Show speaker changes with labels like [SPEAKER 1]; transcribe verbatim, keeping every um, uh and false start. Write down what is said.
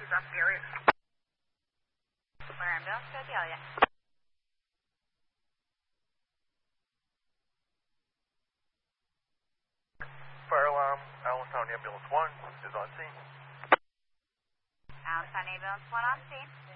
[SPEAKER 1] off the area.
[SPEAKER 2] Where ambulance? Go deal, yeah.
[SPEAKER 3] Fire alarm, Allenstown Ambulance one is on scene.
[SPEAKER 2] Allenstown Ambulance one on scene.